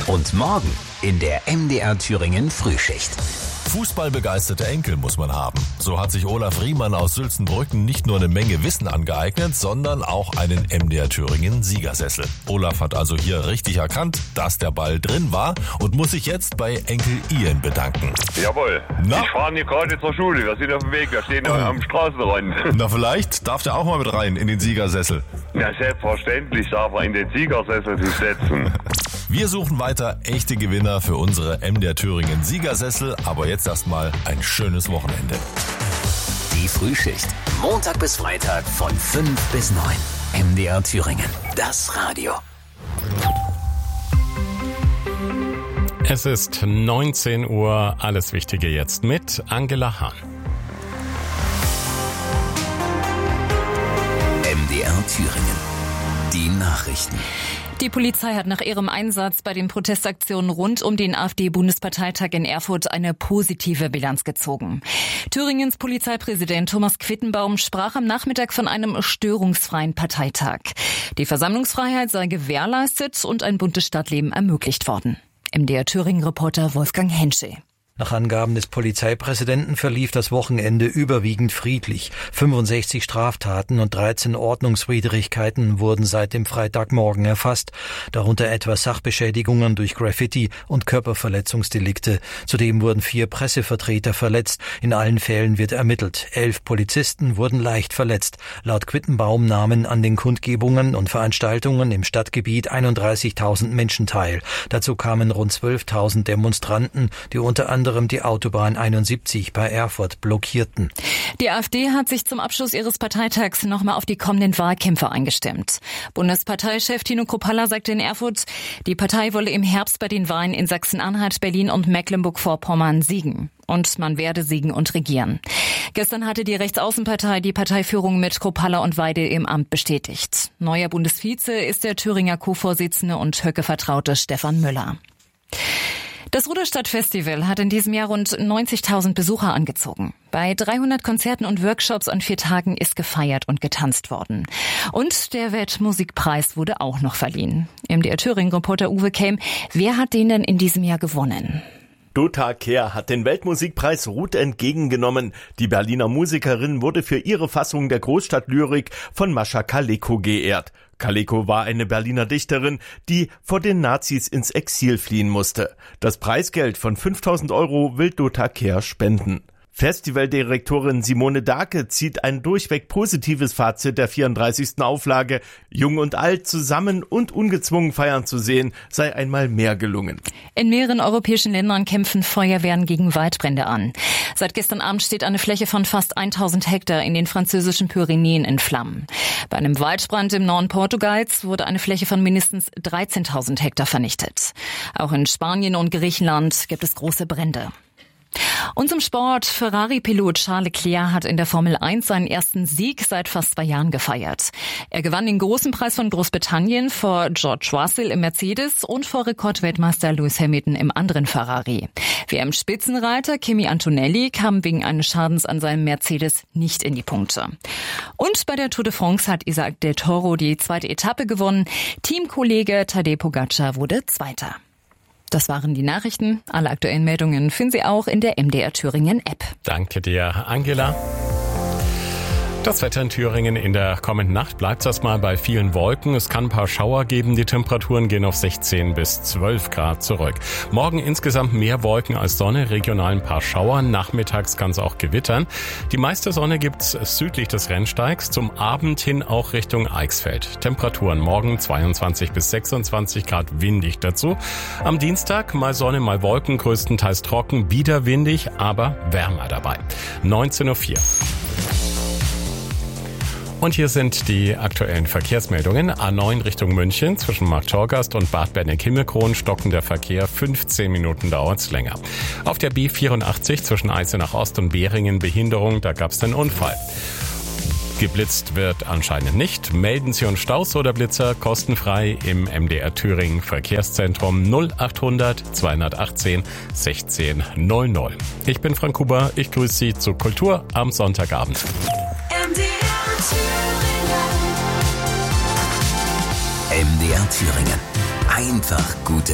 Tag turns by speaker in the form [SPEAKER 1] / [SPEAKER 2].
[SPEAKER 1] Und morgen in der MDR Thüringen Frühschicht.
[SPEAKER 2] Fußballbegeisterte Enkel muss man haben. So hat sich Olaf Riemann aus Sülzenbrücken nicht nur eine Menge Wissen angeeignet, sondern auch einen MDR Thüringen Siegersessel. Olaf hat also hier richtig erkannt, dass der Ball drin war und muss sich jetzt bei Enkel Ian bedanken.
[SPEAKER 3] Jawohl. Ich fahre hier gerade zur Schule. Wir sind auf dem Weg. Wir stehen am Straßenrand.
[SPEAKER 2] Na, vielleicht darf der auch mal mit rein in den Siegersessel.
[SPEAKER 3] Ja, selbstverständlich darf er in den Siegersessel sich setzen.
[SPEAKER 2] Wir suchen weiter echte Gewinner für unsere MDR Thüringen Siegersessel, aber jetzt erstmal ein schönes Wochenende.
[SPEAKER 1] Die Frühschicht. Montag bis Freitag von 5 bis 9. MDR Thüringen. Das Radio.
[SPEAKER 4] Es ist 19 Uhr. Alles Wichtige jetzt mit Angela Hahn.
[SPEAKER 1] MDR Thüringen. Die Nachrichten.
[SPEAKER 5] Die Polizei hat nach ihrem Einsatz bei den Protestaktionen rund um den AfD-Bundesparteitag in Erfurt eine positive Bilanz gezogen. Thüringens Polizeipräsident Thomas Quittenbaum sprach am Nachmittag von einem störungsfreien Parteitag. Die Versammlungsfreiheit sei gewährleistet und ein buntes Stadtleben ermöglicht worden. MDR Thüringen-Reporter Wolfgang Hensche.
[SPEAKER 6] Nach Angaben des Polizeipräsidenten verlief das Wochenende überwiegend friedlich. 65 Straftaten und 13 Ordnungswidrigkeiten wurden seit dem Freitagmorgen erfasst, darunter etwa Sachbeschädigungen durch Graffiti und Körperverletzungsdelikte. Zudem wurden 4 Pressevertreter verletzt. In allen Fällen wird ermittelt. 11 Polizisten wurden leicht verletzt. Laut Quittenbaum nahmen an den Kundgebungen und Veranstaltungen im Stadtgebiet 31.000 Menschen teil. Dazu kamen rund 12.000 Demonstranten, die unter anderem die Autobahn 71 bei Erfurt blockierten.
[SPEAKER 5] Die AfD hat sich zum Abschluss ihres Parteitags nochmal auf die kommenden Wahlkämpfe eingestimmt. Bundesparteichef Tino Kruppalla sagte in Erfurt, die Partei wolle im Herbst bei den Wahlen in Sachsen-Anhalt, Berlin und Mecklenburg-Vorpommern siegen. Und man werde siegen und regieren. Gestern hatte die Rechtsaußenpartei die Parteiführung mit Kruppalla und Weidel im Amt bestätigt. Neuer Bundesvize ist der Thüringer Co-Vorsitzende und Höcke-Vertraute Stefan Müller. Das Ruderstadt-Festival hat in diesem Jahr rund 90.000 Besucher angezogen. Bei 300 Konzerten und Workshops an 4 Tagen ist gefeiert und getanzt worden. Und der Weltmusikpreis wurde auch noch verliehen. MDR Thüringen-Reporter Uwe Kelm, wer hat den denn in diesem Jahr gewonnen?
[SPEAKER 7] Dota Kehr hat den Weltmusikpreis Ruth entgegengenommen. Die Berliner Musikerin wurde für ihre Fassung der Großstadtlyrik von Mascha Kaleko geehrt. Kaleko war eine Berliner Dichterin, die vor den Nazis ins Exil fliehen musste. Das Preisgeld von 5.000 € will Dota Kehr spenden. Festivaldirektorin Simone Dahlke zieht ein durchweg positives Fazit der 34. Auflage. Jung und alt zusammen und ungezwungen feiern zu sehen, sei einmal mehr gelungen.
[SPEAKER 5] In mehreren europäischen Ländern kämpfen Feuerwehren gegen Waldbrände an. Seit gestern Abend steht eine Fläche von fast 1.000 Hektar in den französischen Pyrenäen in Flammen. Bei einem Waldbrand im Norden Portugals wurde eine Fläche von mindestens 13.000 Hektar vernichtet. Auch in Spanien und Griechenland gibt es große Brände. Und zum Sport. Ferrari-Pilot Charles Leclerc hat in der Formel 1 seinen ersten Sieg seit fast 2 Jahren gefeiert. Er gewann den großen Preis von Großbritannien vor George Russell im Mercedes und vor Rekordweltmeister Lewis Hamilton im anderen Ferrari. WM-Spitzenreiter Kimi Antonelli kam wegen eines Schadens an seinem Mercedes nicht in die Punkte. Und bei der Tour de France hat Isaac del Toro die 2. Etappe gewonnen. Teamkollege Tadej Pogacar wurde Zweiter. Das waren die Nachrichten. Alle aktuellen Meldungen finden Sie auch in der MDR Thüringen App.
[SPEAKER 4] Danke dir, Angela. Das Wetter in Thüringen in der kommenden Nacht bleibt erstmal bei vielen Wolken. Es kann ein paar Schauer geben. Die Temperaturen gehen auf 16 bis 12 Grad zurück. Morgen insgesamt mehr Wolken als Sonne, regional ein paar Schauer. Nachmittags kann es auch gewittern. Die meiste Sonne gibt's südlich des Rennsteigs, zum Abend hin auch Richtung Eichsfeld. Temperaturen morgen 22 bis 26 Grad, windig dazu. Am Dienstag mal Sonne, mal Wolken, größtenteils trocken, wieder windig, aber wärmer dabei. 19:04 Uhr. Und hier sind die aktuellen Verkehrsmeldungen. A9 Richtung München zwischen Marktorgast und Bad Berneck-Himmelkron stockender Verkehr, 15 Minuten dauert's länger. Auf der B84 zwischen Eisenach Ost und Behringen Behinderung, da gab's einen Unfall. Geblitzt wird anscheinend nicht. Melden Sie uns Staus oder Blitzer kostenfrei im MDR Thüringen Verkehrszentrum 0800 218 16 00. Ich bin Frank Huber, ich grüße Sie zu Kultur am Sonntagabend.
[SPEAKER 1] MDR Thüringen. Einfach gute